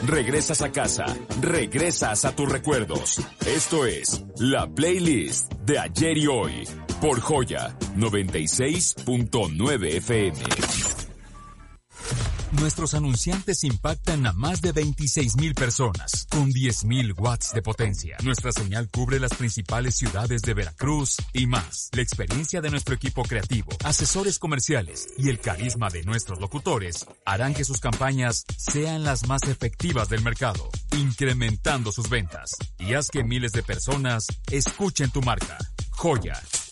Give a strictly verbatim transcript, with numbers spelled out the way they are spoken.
regresas a casa, regresas a tus recuerdos. Esto es la playlist de ayer y hoy por Joya noventa y seis punto nueve F M. Nuestros anunciantes impactan a más de veintiséis mil personas, con diez mil watts de potencia. Nuestra señal cubre las principales ciudades de Veracruz y más. La experiencia de nuestro equipo creativo, asesores comerciales y el carisma de nuestros locutores harán que sus campañas sean las más efectivas del mercado, incrementando sus ventas. Y haz que miles de personas escuchen tu marca. Joya